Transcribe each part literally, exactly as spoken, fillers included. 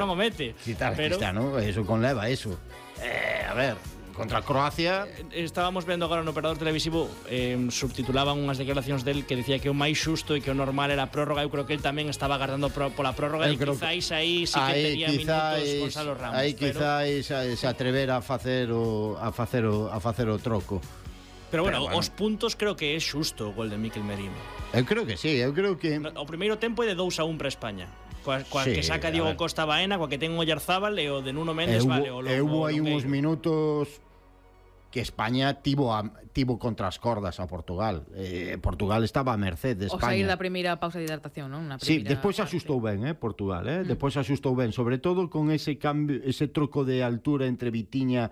non o mete. Quitar pero... Cristiano, eso conleva eso. Eh, a ver, contra Croacia... Estábamos vendo agora no operador televisivo, eh, subtitulaban unhas declaracións del que decía que o máis xusto e que o normal era a prórroga. Eu creo que el tamén estaba agardando pro, pola prórroga e quizáis aí sí que aí, tenía quizáis, minutos Gonzalo Ramos. Aí pero... quizáis se atrevera a facer o a facer o a facer o troco. Pero bueno, pero, bueno, os puntos creo que é xusto o gol de Mikel Merino. Eu creo que sí, eu creo que O primeiro tempo é de dous a un para España. Coa, coa sí, que saca Diego Costa Baena, coa que ten o Oyarzábal e o de Nuno Méndez, hubo, vale, o e hubo aí uns Longueiro. minutos que España tivo a, tivo contra as cordas a Portugal. Eh, Portugal estaba a merced de España. O sair da primeira pausa de hidratación, non? Na sí, despois axustou ben, eh, Portugal, eh? Mm. Despois axustou ben, sobre todo con ese cambio, ese troco de altura entre Vitinha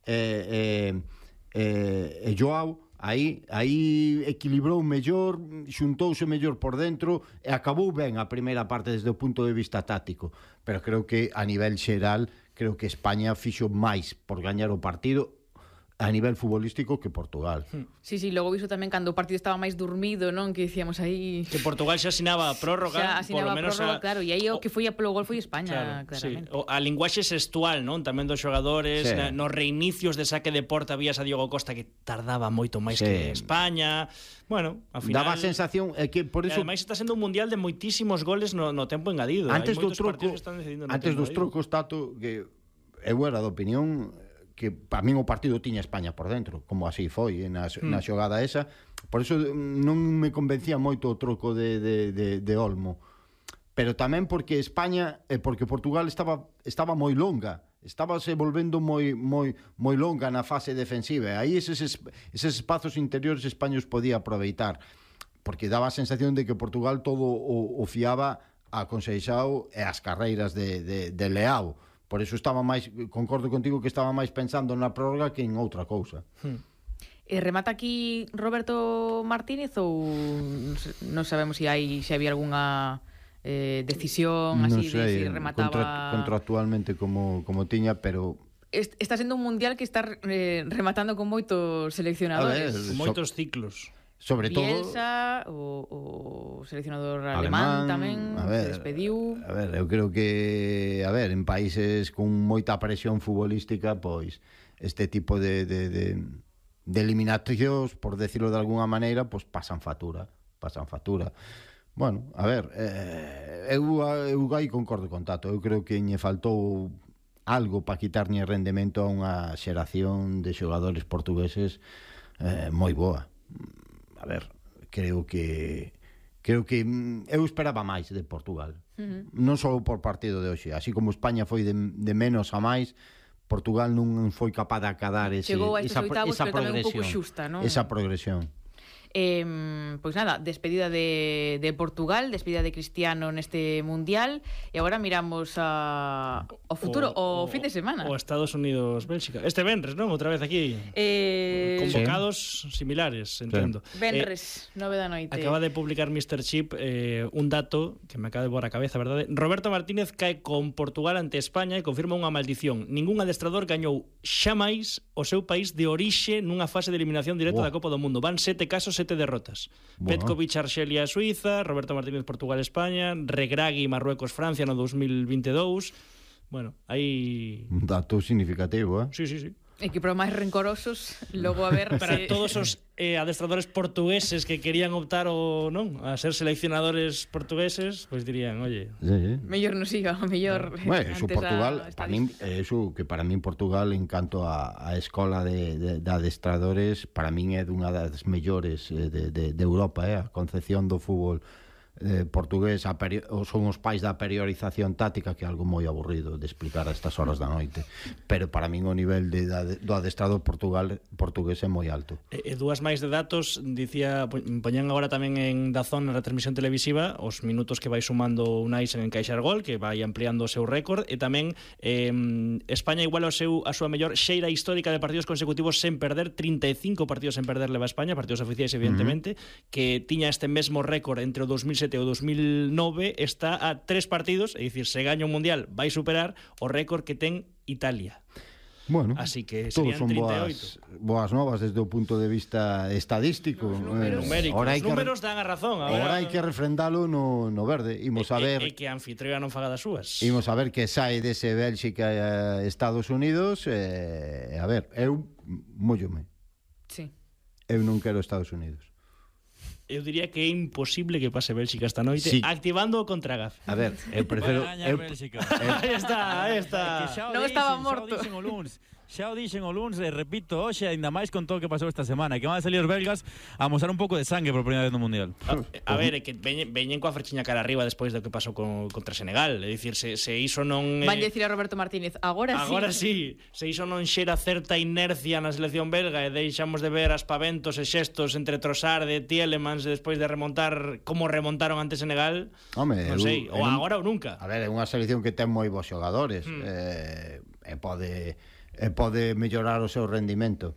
e eh, eh, eh, Joao. Aí, aí equilibrou mellor, xuntouse mellor por dentro e acabou ben a primeira parte desde o punto de vista táctico, pero creo que a nivel xeral creo que España fixo máis por gañar o partido a nivel futbolístico que Portugal. Sí, sí, logo viso tamén cando o partido estaba máis dormido, non? Que dicíamos aí... Que Portugal xa asinaba a prórroga, xa asinaba polo menos prórroga, a... claro, e aí o que foi a polo gol foi España, claro, claramente. Sí. O, a linguaxe sextual, non? Tamén dos xogadores, sí. na, nos reinicios de saque de porta vías a Diego Costa que tardaba moito máis sí. que España. Bueno, ao final... Daba a sensación é que por eso... Ademais está sendo un mundial de moitísimos goles no, no tempo engadido. Antes Hai do troco, antes dos trocos, Tato, que eu era da opinión que para min o partido tiña España por dentro, como así foi na, mm. na xogada esa. Por eso non me convencía moito o troco de, de, de, de Olmo, pero tamén porque España e porque Portugal estaba estaba moi longa, estaba se volvendo moi moi moi longa na fase defensiva. Aí eses eses espazos interiores España os podía aproveitar, porque daba a sensación de que Portugal todo o, o fiaba a Conceição e as carreiras de, de, de Leao. Por eso estaba máis, concordo contigo que estaba máis pensando na prórroga que en outra cousa. Hmm. E remata aquí Roberto Martínez ou non sabemos se hai se había algunha eh, decisión non así sei, de si remataba contra, contractualmente como, como tiña, pero Est, está sendo un mundial que está eh, rematando con moitos seleccionadores, ver, con moitos ciclos. Sobre Bielsa, todo o, o seleccionador alemán, alemán tamén a ver, se despediu. A ver, eu creo que a ver, en países con moita presión futbolística, pois este tipo de, de, de, de eliminatorios, por decirlo de alguna maneira, pois pasan factura, pasan factura. Bueno, a ver, eh, eu, eu aí concordo con Tato. Eu creo que lle faltou algo para quitarlle rendemento a unha xeración de xogadores portugueses eh, moi boa. A ver, creo que creo que eu esperaba máis de Portugal. Uh-huh. Non só por partido de hoxe, así como España foi de, de menos a máis, Portugal non foi capaz de acadar ese, esa, oitavos, esa progresión. Xusta, ¿no? Esa progresión. Eh, pois nada, despedida de, de Portugal, despedida de Cristiano neste mundial, e agora miramos a, ao futuro, o, o, o fin de semana. O Estados Unidos, Bélxica. Este venres, non? Outra vez aquí. Eh, Convocados sí. similares, entendo. Sí. Venres, eh, nove da noite. Acaba de publicar mister Chip eh, un dato que me acaba de boar a cabeza, verdade? Roberto Martínez cae con Portugal ante España e confirma unha maldición. Ningún adestrador gañou xa máis o seu país de orixe nunha fase de eliminación directa wow. da Copa do Mundo. Van sete casos, sete derrotas. Bueno. Petkovic, Arxelia, Suiza, Roberto Martínez, Portugal, España, Regragui, Marruecos, Francia no dos mil vinte e dous. Bueno, hai... Un dato significativo, eh? Sí, sí, sí. E que para máis rencorosos, logo a ver... Para se... todos os eh, adestradores portugueses que querían optar o non a ser seleccionadores portugueses, pois pues dirían, oye... Sí, sí. Mellor non siga, mellor... Bueno, eso Portugal, para min, eso que para min Portugal, en canto a, a escola de, de, de adestradores, para min é dunha das mellores de, de, de Europa, eh? A concepción do fútbol eh, portugués a peri- son os pais da periodización táctica, que é algo moi aburrido de explicar a estas horas da noite, pero para min o nivel de, de, do adestrador Portugal portugués é moi alto. E, e dúas máis de datos, dicía, poñan agora tamén en Dazón na retransmisión televisiva os minutos que vai sumando Unai en encaixar gol, que vai ampliando o seu récord, e tamén eh, España igual o seu a súa mellor xeira histórica de partidos consecutivos sen perder, trinta e cinco partidos sen perder leva España, partidos oficiais evidentemente, uh-huh. que tiña este mesmo récord entre o dos mil sete e o dos mil nove, está a tres partidos, é dicir, se gaña un mundial vai superar o récord que ten Italia. Bueno, así que todos serían son treinta e boas, oito. boas novas desde o punto de vista estadístico. Números, Eh, numéricos, ahora hai os que, números dan a razón. ahora hai que refrendalo no, no verde. Imos a ver... E, e que a anfitriona non faga das súas. Imos a ver que sai dese Bélxica e Estados Unidos. E, a ver, eu móllome. Sí. Eu non quero Estados Unidos. Eu diría que é imposible que pase Bélxica esta noite, Sí. activando o contragaz. A ver, eu prefiro... Vai gañar Eu, Bélxica. Aí está, aí está. Que xa o Non dixen, estaba xa o morto. dixen o luns. Xa o dixen o luns, e repito, hoxe ainda máis con todo o que pasou esta semana, que van a salir os belgas a mostrar un pouco de sangue por primeira vez no Mundial. A, a ver, é que veñen, veñen coa frechiña cara arriba despois do que pasou con, contra Senegal. É dicir, se, se iso non... Van dicir a Roberto Martínez, agora, Agora sí. sí, se iso non xera certa inercia na selección belga e deixamos de ver aspaventos e xestos entre Trossard e Tielemans despois de remontar como remontaron ante Senegal, Home, non eu- sei, ou eu non- agora ou nunca. A ver, é unha selección que ten moi bons xogadores. Hmm. eh, e pode e pode mellorar o seu rendimento.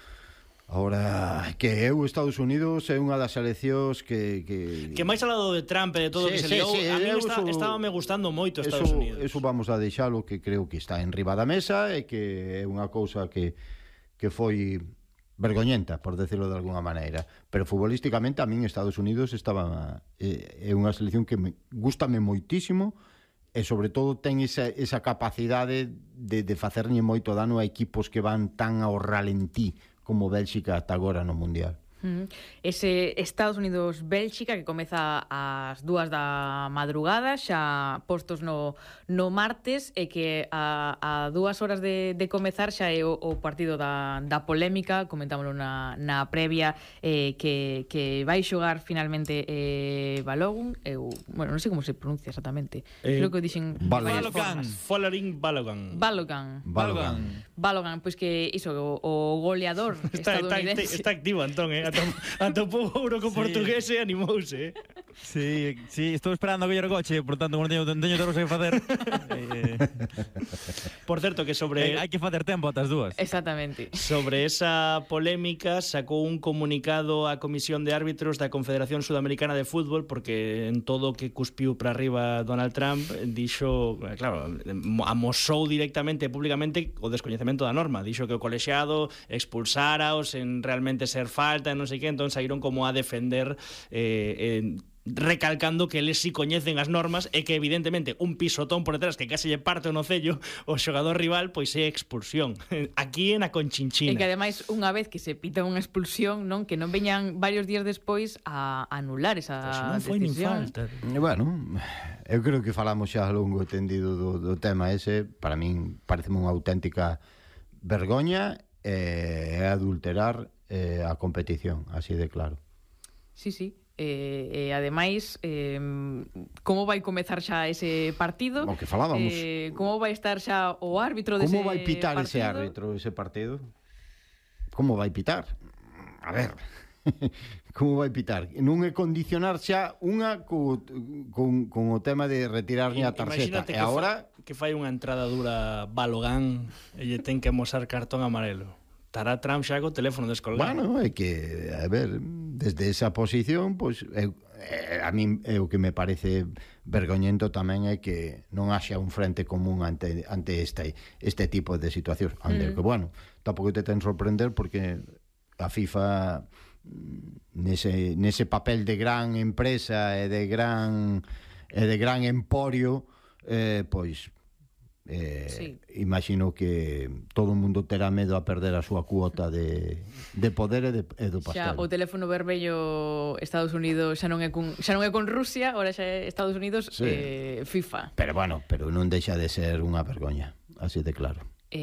Ahora, que eu Estados Unidos é unha das seleccións que... Que, Que máis ao lado de Trump e de todo o Sí, que se sí, liou, sí, a mí eu está, eso- estaba me gustando moito eso, Estados Unidos. Eso vamos a deixalo, que creo que está en riba da mesa e que é unha cousa que, que foi vergoñenta, por decirlo de alguna maneira. Pero futbolísticamente a min Estados Unidos estaba é, é unha selección que me gústame moitísimo e sobre todo ten esa, esa capacidade de, de facerlle moito dano a equipos que van tan ao ralentí como Bélxica ata agora no Mundial. Mm. Ese Estados Unidos-Bélxica que comeza ás dúas da madrugada, xa postos no, no martes, e que a, a dúas horas de, de comezar xa é o, o partido da, da polémica, comentámoslo na, na previa, eh, que, que vai xogar finalmente eh, Balogun, eu, bueno, non sei como se pronuncia exactamente, Eh, creo que o dixen de Balogun. varias formas. Follering Balogun. Balogun. Balogun. Balogun, pois que iso, o, o goleador Está, está, estadounidense. está activo, Antón, eh? Atopou ouro co Sí. portugués e animouse, eh? Sí, sí, estou esperando a coller o coche, por tanto, non teño, teño outra cosa que facer. eh, Por certo, que sobre... eh, hai que facer tempo ata as dúas. Exactamente. Sobre esa polémica sacou un comunicado a Comisión de Árbitros da Confederación Sudamericana de Fútbol, porque en todo o que cuspiu para arriba Donald Trump dixo, claro, amosou directamente e públicamente o descoñecemento da norma. Dixo que o colexiado expulsáraos en realmente ser falta e non sei que, entón saíron como a defender eh, eh, recalcando que eles si coñecen as normas e que evidentemente un pisotón por detrás que case lle parte o nocello o xogador rival pois é expulsión aquí en a Conchinchina. E que ademais unha vez que se pita unha expulsión, non, que non veñan varios días despois a anular esa Pois non foi nin decisión. falta. E, bueno, eu creo que falamos xa longo e tendido do, do tema ese. Para min parece unha auténtica vergoña e eh, adulterar eh, a competición, así de claro. Sí, sí. E, e ademais, eh, como vai comezar xa ese partido? O que falábamos. Eh, como vai estar xa o árbitro dese Como vai pitar partido? ese árbitro ese partido? Como vai pitar? A ver, como vai pitar? Non é condicionar xa unha co, con, con o tema de retirarlle a tarxeta. Imagínate E que agora... fa, que fai unha entrada dura Balogun e lle ten que mostrar cartón amarelo. Estará Trump xa co teléfono descolgado. Bueno, é que, a ver, desde esa posición, pois, eu, eh, a min é o que me parece vergoñento tamén é que non haxa un frente común ante, ante este, este tipo de situacións. Ande, mm. que, bueno, tampouco te ten sorprender porque a FIFA nese, nese papel de gran empresa e de gran, e de gran emporio, eh, pois, Eh, sí. Imagino que todo o mundo terá medo a perder a súa cuota de, de poder e, de, e do Xa pastel. o teléfono vermello Estados Unidos xa non é con, xa non é con Rusia, ahora xa é Estados Unidos Sí. eh, FIFA. Pero bueno, pero non deixa de ser unha vergoña, así de claro.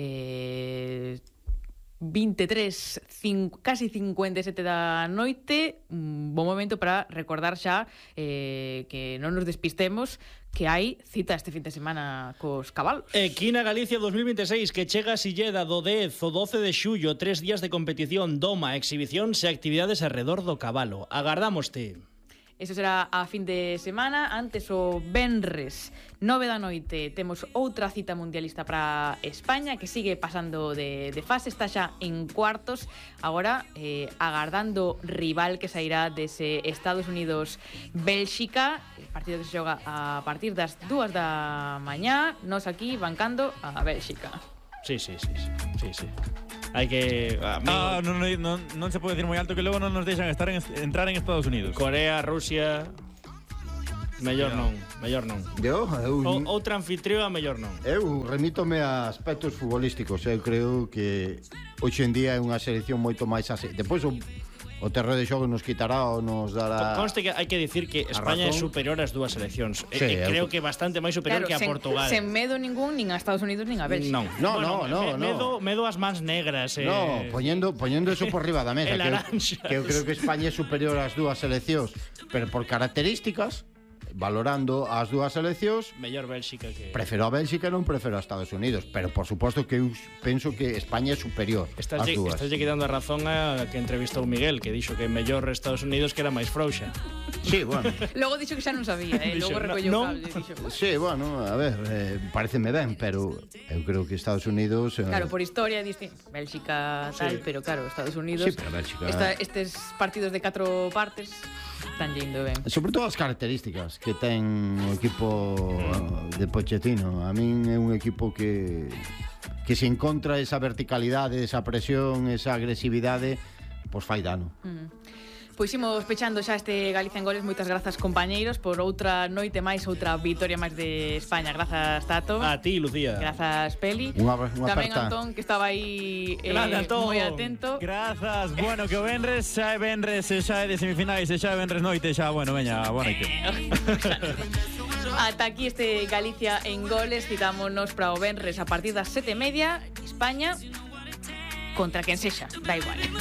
Eh, vinte e tres, cinco, casi cincuenta e sete da noite, un bon momento para recordar xa eh, que non nos despistemos, que hai cita este fin de semana cos cabalos. Equina Galicia dos mil veintiséis que chega a Silleda do dez ao doce de xullo, tres días de competición, doma, exhibicións e actividades arredor do cabalo. Agardámoste. Eso será a fin de semana. Antes o venres nove da noite temos outra cita mundialista para España que sigue pasando de, de fase, está xa en cuartos agora eh, agardando rival que sairá dese Estados Unidos-Bélxica, partido que se xoga a partir das dúas da mañá, nos aquí bancando a Bélxica. Sí, sí, sí, sí, sí, sí. Hai que... Amigo, Ah, non, non, non se pode decir moi alto que logo non nos deixan estar en, entrar en Estados Unidos. Corea, Rusia... Mellor non, mellor non. Eu, eu, O, outra anfitrión, mellor non. eu remítome a aspectos futbolísticos. Eu creo que hoxe en día é unha selección moito máis así. Depois o, o terreno de xogo nos quitará ou nos dará... Conste que hai que dicir que España é razón. superior ás dúas seleccións. Sí, e, e creo eu- que bastante máis superior Claro, que a sen, Portugal. sen medo ningún, nin a Estados Unidos, nin a Bélxica. Non, No, bueno, no, no, me, medo, no. medo as mans negras. Eh. No, poñendo, poñendo eso por riba da mesa. El que, eu, laranxas. que eu creo que España é superior ás dúas seleccións, pero por características, valorando as dúas seleccións, Mellor Bélxica que... prefiro a Bélxica e non prefiro a Estados Unidos, pero por suposto que eu penso que España é superior Estás ás lle, dúas. estás lle quitando a razón a que entrevistou Miguel, que dixo que mellor Estados Unidos que era máis frouxa. Sí, bueno. Logo dixo que xa non sabía, eh? Dixo, Logo no- recolleu non. cable, dixo. Sí, bueno, a ver, eh, pareceme ben, pero eu creo que Estados Unidos... Eh, Claro, por historia é distinto. Bélxica tal, Sí. pero claro, Estados Unidos. Sí, pero Bélxica- esta, estes partidos de catro partes están yendo ben. Sobre todo as características que ten o equipo de Pochettino. A min é un equipo que que se encontra esa verticalidade, esa presión, esa agresividade, pois fai dano. Pois imos pechando xa este Galicia en Goles. Moitas grazas, compañeiros, por outra noite máis, outra vitoria máis de España. Grazas, Tato. A ti, Lucía. Grazas, Peli. Unha- unha Tamén aperta. Antón, que estaba aí eh, Grande, Antón. moi atento. Grazas, bueno, que o Benres xa é Benres, e xa é de semifinais, e xa é Benres noite, xa, bueno, veña, boa noite. Ata aquí este Galicia en Goles. Citámonos para o Benres a partir das sete e media. España contra quen sexa, da igual.